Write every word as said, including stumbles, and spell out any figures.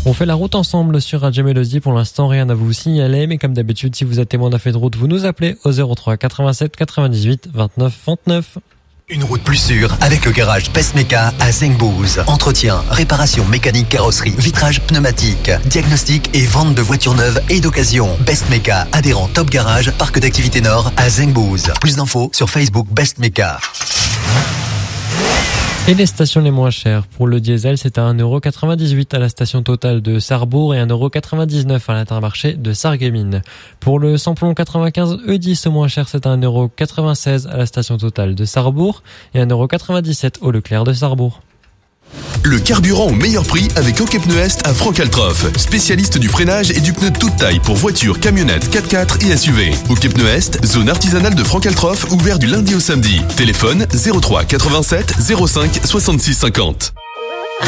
On fait la route ensemble sur Radio Mélodie. Pour l'instant, rien à vous signaler, mais comme d'habitude, si vous êtes témoin d'un fait de route, vous nous appelez au zéro trois quatre-vingt-sept quatre-vingt-dix-huit vingt-neuf vingt-neuf. Une route plus sûre avec le garage Best Meca à Zengbouz. Entretien, réparation mécanique, carrosserie, vitrage, pneumatique, diagnostic et vente de voitures neuves et d'occasion. Best Meca, adhérent Top Garage, parc d'activité Nord à Zengbouz. Plus d'infos sur Facebook Best Meca. Et les stations les moins chères. Pour le diesel, c'est à un euro quatre-vingt-dix-huit à la station Total de Sarrebourg et un euro quatre-vingt-dix-neuf à l'Intermarché de Sarreguemines. Pour le samplon quatre-vingt-quinze E dix, au moins cher, c'est à un euro quatre-vingt-seize à la station Total de Sarrebourg et un euro quatre-vingt-dix-sept au Leclerc de Sarrebourg. Le carburant au meilleur prix avec OK Pneus Est à Franck-Altroff. Spécialiste du freinage et du pneu de toute taille pour voitures, camionnettes, quatre-quatre et S U V. OK Pneus Est, zone artisanale de Franck-Altroff, ouvert du lundi au samedi. Téléphone zéro trois quatre-vingt-sept zéro cinq soixante-six cinquante.